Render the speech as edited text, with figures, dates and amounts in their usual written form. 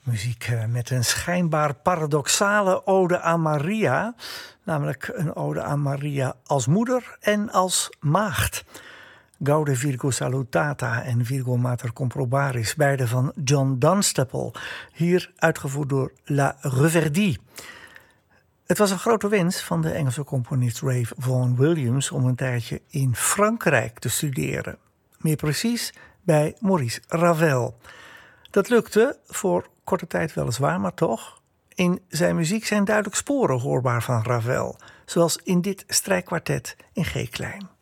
muziek met een schijnbaar paradoxale ode aan Maria. Namelijk een ode aan Maria als moeder en als maagd. Gaude Virgo Salutata en Virgo Mater Comprobaris, beide van John Dunstable. Hier uitgevoerd door La Reverdie. Het was een grote wens van de Engelse componist Ralph Vaughan Williams om een tijdje in Frankrijk te studeren. Meer precies bij Maurice Ravel. Dat lukte, voor korte tijd weliswaar, maar toch. In zijn muziek zijn duidelijk sporen hoorbaar van Ravel, zoals in dit strijkkwartet in G-klein.